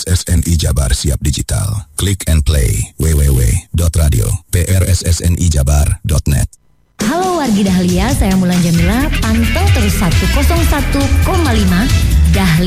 PRSSNI Jabar siap digital. Click and play www.radio.prssnijabar.net. Halo wargi Dahlia, saya Mulan Jamila, pantau terus 101,5 Dahlia.